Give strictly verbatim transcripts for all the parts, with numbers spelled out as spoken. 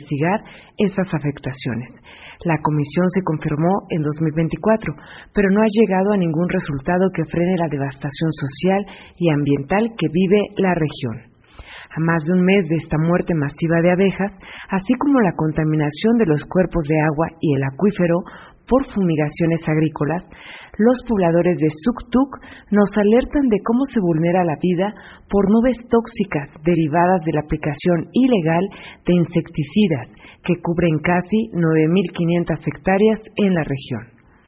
investigar esas afectaciones. La comisión se confirmó en dos mil veinticuatro, pero no ha llegado a ningún resultado que frene la devastación social y ambiental que vive la región. A más de un mes de esta muerte masiva de abejas, así como la contaminación de los cuerpos de agua y el acuífero por fumigaciones agrícolas, los pobladores de Suktuk nos alertan de cómo se vulnera la vida por nubes tóxicas derivadas de la aplicación ilegal de insecticidas que cubren casi nueve mil quinientas hectáreas en la región.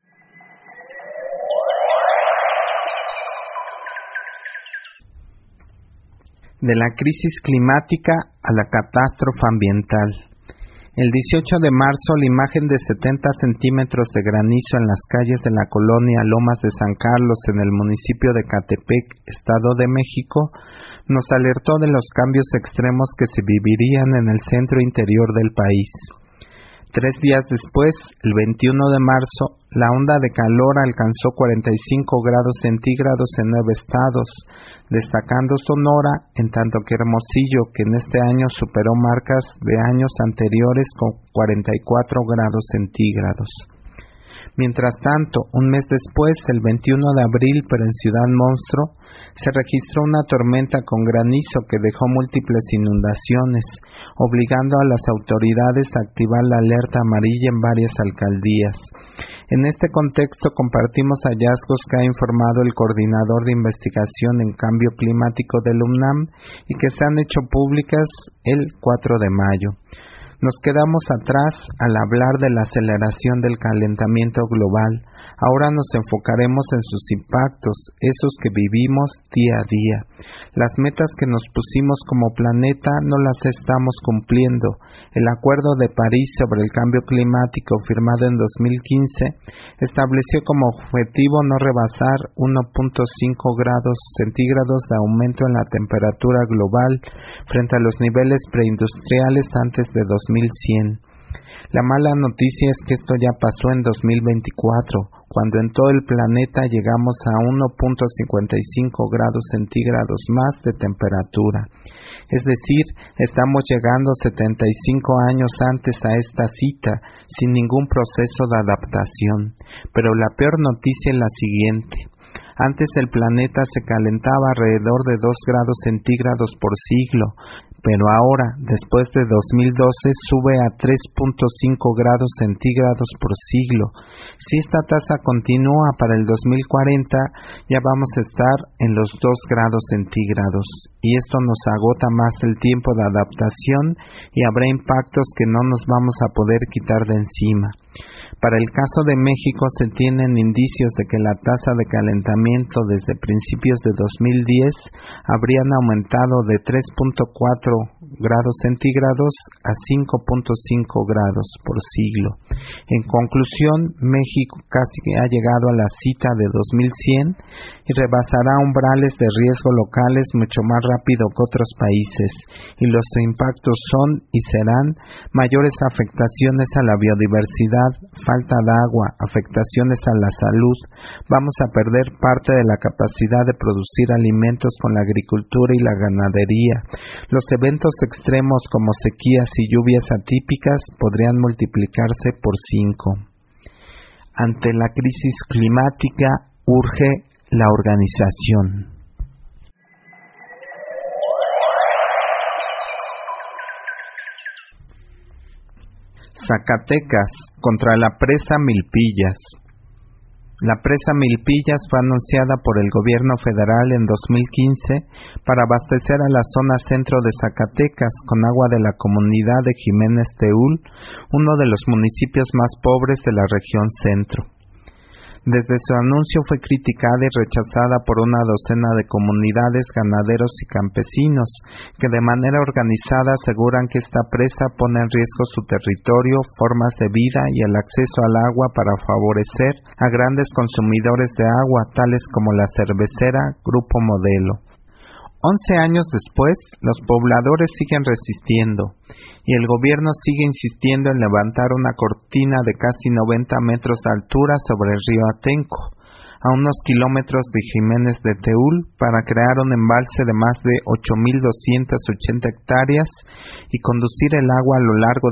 De la crisis climática a la catástrofe ambiental. El dieciocho de marzo, la imagen de setenta centímetros de granizo en las calles de la colonia Lomas de San Carlos en el municipio de Catepec, Estado de México, nos alertó de los cambios extremos que se vivirían en el centro interior del país. Tres días después, el veintiuno de marzo, la onda de calor alcanzó cuarenta y cinco grados centígrados en nueve estados, destacando Sonora, en tanto que Hermosillo, que en este año superó marcas de años anteriores con cuarenta y cuatro grados centígrados. Mientras tanto, un mes después, el veintiuno de abril, pero en Ciudad Monstruo, se registró una tormenta con granizo que dejó múltiples inundaciones, obligando a las autoridades a activar la alerta amarilla en varias alcaldías. En este contexto compartimos hallazgos que ha informado el coordinador de investigación en cambio climático del UNAM y que se han hecho públicas el cuatro de mayo. Nos quedamos atrás al hablar de la aceleración del calentamiento global. Ahora nos enfocaremos en sus impactos, esos que vivimos día a día. Las metas que nos pusimos como planeta no las estamos cumpliendo. El Acuerdo de París sobre el Cambio Climático, firmado en dos mil quince, estableció como objetivo no rebasar uno punto cinco grados centígrados de aumento en la temperatura global frente a los niveles preindustriales antes de dos mil cien. La mala noticia es que esto ya pasó en dos mil veinticuatro, cuando en todo el planeta llegamos a uno punto cincuenta y cinco grados centígrados más de temperatura. Es decir, estamos llegando setenta y cinco años antes a esta cita, sin ningún proceso de adaptación. Pero la peor noticia es la siguiente. Antes el planeta se calentaba alrededor de dos grados centígrados por siglo, pero ahora, después de dos mil doce, sube a tres punto cinco grados centígrados por siglo. Si esta tasa continúa para el dos mil cuarenta, ya vamos a estar en los dos grados centígrados, y esto nos agota más el tiempo de adaptación y habrá impactos que no nos vamos a poder quitar de encima. Para el caso de México se tienen indicios de que la tasa de calentamiento desde principios de dos mil diez habrían aumentado de tres punto cuatro grados centígrados a cinco punto cinco grados por siglo. En conclusión, México casi ha llegado a la cita de dos mil cien y rebasará umbrales de riesgo locales mucho más rápido que otros países, y los impactos son y serán mayores afectaciones a la biodiversidad, falta de agua, afectaciones a la salud. Vamos a perder parte de la capacidad de producir alimentos con la agricultura y la ganadería. Los eventos extremos como sequías y lluvias atípicas podrían multiplicarse por cinco. Ante la crisis climática urge la organización. Zacatecas contra la presa Milpillas. La presa Milpillas fue anunciada por el gobierno federal en dos mil quince para abastecer a la zona centro de Zacatecas con agua de la comunidad de Jiménez Teúl, uno de los municipios más pobres de la región centro. Desde su anuncio fue criticada y rechazada por una docena de comunidades, ganaderos y campesinos, que de manera organizada aseguran que esta presa pone en riesgo su territorio, formas de vida y el acceso al agua para favorecer a grandes consumidores de agua, tales como la cervecera Grupo Modelo. Once años después, los pobladores siguen resistiendo y el gobierno sigue insistiendo en levantar una cortina de casi noventa metros de altura sobre el río Atenco, a unos kilómetros de Jiménez de Teúl, para crear un embalse de más de ocho mil doscientas ochenta hectáreas y conducir el agua a lo largo